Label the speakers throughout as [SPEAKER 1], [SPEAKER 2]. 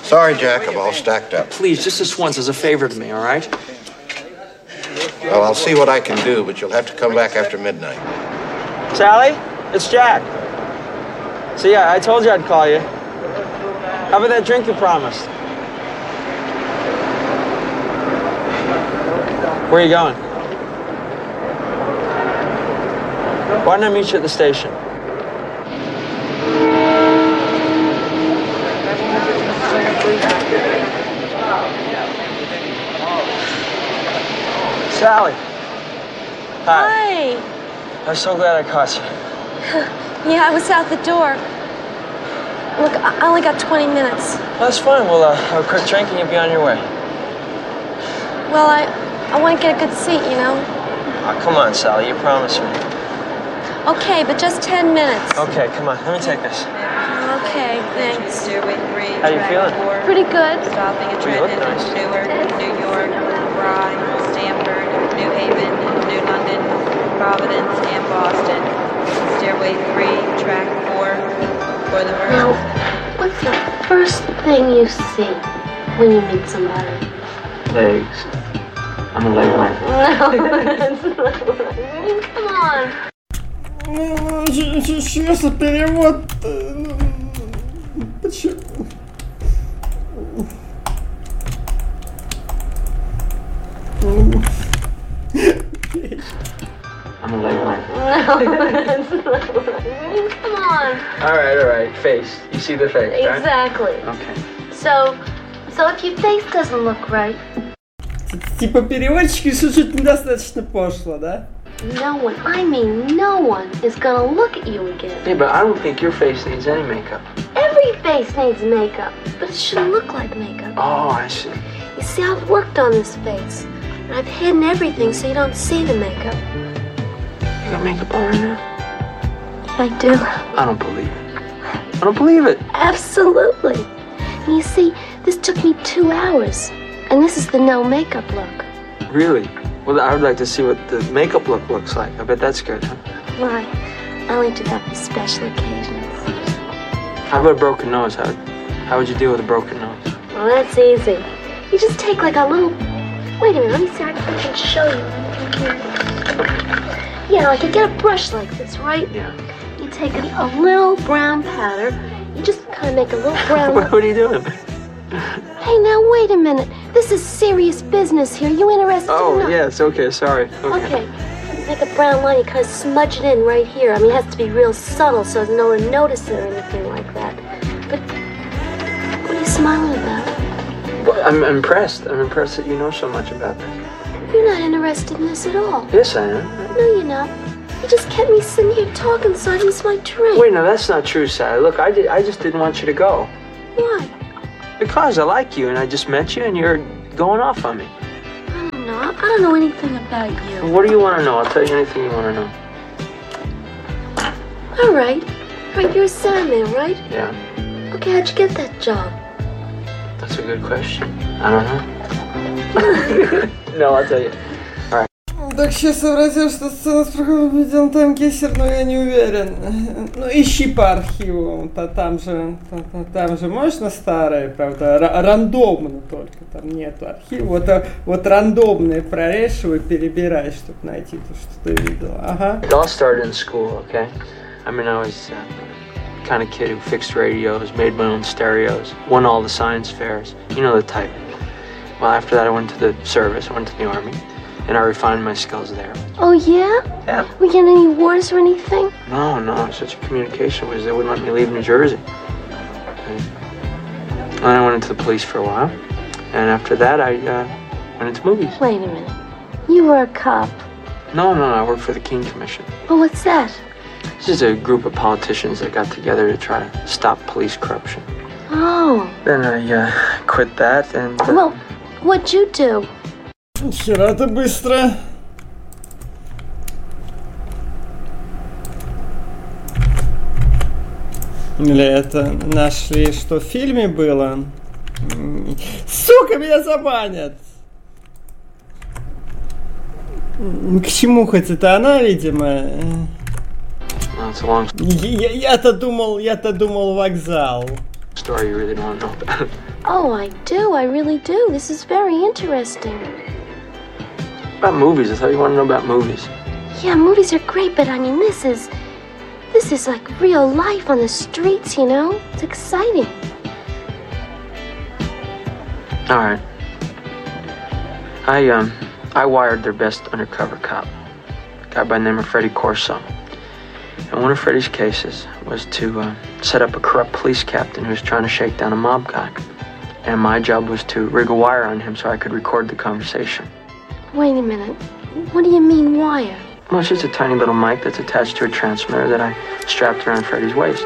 [SPEAKER 1] Sorry, Jack, I'm all stacked up.
[SPEAKER 2] Please, just this once as a favor to me, all right?
[SPEAKER 1] Well, I'll see what I can do, but you'll have to come back after midnight.
[SPEAKER 2] Sally, it's Jack. So yeah, I told you I'd call you. How about that drink you promised? Where are you going? Why don't I meet you at the station? Sally. Hi. I'm so glad I caught you.
[SPEAKER 3] Yeah, I was out the door. Look, I only got 20 minutes.
[SPEAKER 2] Well, that's fine. We'll have a quick drink and you'll be on your way.
[SPEAKER 3] Well, I want to get a good seat, you know?
[SPEAKER 2] Oh, come on, Sally. You promised me.
[SPEAKER 3] Okay, but just 10 minutes.
[SPEAKER 2] Okay, come on. Let me take this.
[SPEAKER 3] Okay, thanks.
[SPEAKER 2] How you feeling?
[SPEAKER 3] Pretty good.
[SPEAKER 4] Stopping at
[SPEAKER 2] You look
[SPEAKER 4] Trenton,
[SPEAKER 2] nice.
[SPEAKER 4] Newark, New York, Rye, Stamford, New Haven, New London, Providence, and Boston. Stairway 3, track 4, for the
[SPEAKER 5] Now,
[SPEAKER 4] Mercy.
[SPEAKER 5] what's the first thing you see when you meet somebody?
[SPEAKER 2] Legs. I'm a leg man.
[SPEAKER 5] No, that's not right. Come on.
[SPEAKER 6] Сейчас перевод. Почему?
[SPEAKER 2] I'm a leg man.
[SPEAKER 5] No, that's not right. Come on.
[SPEAKER 2] All right. Face. You see the face, right?
[SPEAKER 5] Exactly.
[SPEAKER 2] Okay.
[SPEAKER 5] So if your face doesn't look right,
[SPEAKER 6] Типа переводчики шутят недостаточно пошло, да?
[SPEAKER 5] no one is gonna look at you again.
[SPEAKER 2] Yeah, but I don't think your face needs any makeup.
[SPEAKER 5] Every face needs makeup, but it shouldn't look like makeup.
[SPEAKER 2] Oh, I see.
[SPEAKER 5] You see, I've worked on this face, and I've hidden everything so you don't see the makeup.
[SPEAKER 2] You got makeup on right now?
[SPEAKER 5] I do.
[SPEAKER 2] I don't believe it. I don't believe it.
[SPEAKER 5] Absolutely. And you see, this took me 2 hours, and this is the no makeup look.
[SPEAKER 2] Really? Well, I would like to see what the makeup look looks like. I bet that's good, huh?
[SPEAKER 5] Why? I only do that for special occasions.
[SPEAKER 2] How about a broken nose? How would you deal with a broken nose?
[SPEAKER 5] Well, that's easy. You just take like a little... Wait a minute, let me see. I can show you. Yeah, like you get a brush like this, right?
[SPEAKER 2] Yeah.
[SPEAKER 5] You take a little brown powder. You just kind of make a little brown...
[SPEAKER 2] What are you doing?
[SPEAKER 5] Hey, now, wait a minute. This is serious business here. You interested
[SPEAKER 2] Oh,
[SPEAKER 5] in...
[SPEAKER 2] yes, okay, sorry.
[SPEAKER 5] Okay. Make a brown line, you kind of smudge it in right here. I mean, it has to be real subtle so no one notices it or anything like that. But what are you smiling about?
[SPEAKER 2] Well, I'm impressed. I'm impressed that you know so much about this.
[SPEAKER 5] You're not interested in this at all.
[SPEAKER 2] Yes, I am.
[SPEAKER 5] No, you're not. You just kept me sitting here talking so I missed my drink.
[SPEAKER 2] Wait, no, that's not true, Sally. Look, I just didn't want you to go.
[SPEAKER 5] Why?
[SPEAKER 2] Because I like you, and I just met you, and you're going off on me.
[SPEAKER 5] I don't know. I don't know anything about you.
[SPEAKER 2] What do you want to know? I'll tell you anything you want to know.
[SPEAKER 5] All right. You're a Sandman, right?
[SPEAKER 2] Yeah,
[SPEAKER 5] Okay, how'd you get that job?
[SPEAKER 2] that's a good question. I don't know. No, I'll tell you.
[SPEAKER 6] Так, сейчас сообразил, что сцена с проходом видел там Кессер, но я не уверен. Ну, ищи по архиву, там же можно старое, правда, рандомно только, там нету архива. Вот рандомные прорежь его и перебирай, чтобы найти то, что ты видел. Ага.
[SPEAKER 2] It all started in school, okay? I mean, I was the kind of kid who fixed radios, made my own stereos, won all the science fairs. You know the type. Well, after that, I went to the service, I went to the Army, and I refined my skills there.
[SPEAKER 5] Oh, yeah?
[SPEAKER 2] Yeah.
[SPEAKER 5] We get any awards or anything?
[SPEAKER 2] No, I'm such a communication whiz, they wouldn't let me leave New Jersey. And I went into the police for a while, and after that, I went into movies.
[SPEAKER 5] Wait a minute. You were a cop.
[SPEAKER 2] No, I worked for the King Commission.
[SPEAKER 5] Well, what's that?
[SPEAKER 2] This is a group of politicians that got together to try to stop police corruption.
[SPEAKER 5] Oh.
[SPEAKER 2] Then I quit that and...
[SPEAKER 5] Well, what'd you do?
[SPEAKER 6] Хера-то быстро. Или это нашли, что в фильме было? Сука, меня забанят! К чему хоть это она, видимо? Я-то думал вокзал.
[SPEAKER 2] story you really don't want to know about.
[SPEAKER 5] Oh, I do. I really do. This is very interesting.
[SPEAKER 2] About movies. I thought you wanted to know about movies.
[SPEAKER 5] Yeah, movies are great, but I mean, this is like real life on the streets, you know? It's exciting.
[SPEAKER 2] All right. I wired their best undercover cop, a guy by the name of Freddie Corso. And one of Freddie's cases was to set up a corrupt police captain who was trying to shake down a mob guy. And my job was to rig a wire on him so I could record the conversation.
[SPEAKER 5] Wait a minute. What do you mean, wire?
[SPEAKER 2] Well, it's just a tiny little mic that's attached to a transmitter that I strapped around Freddie's waist.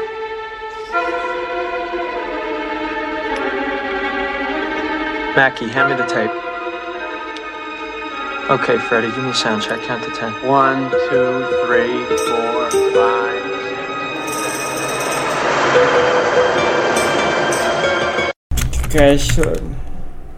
[SPEAKER 2] Mackie, hand me the tape. Okay, Freddie, give me a sound check. Count to 10.
[SPEAKER 7] 1, 2, 3, 4, 5.
[SPEAKER 6] Какая еще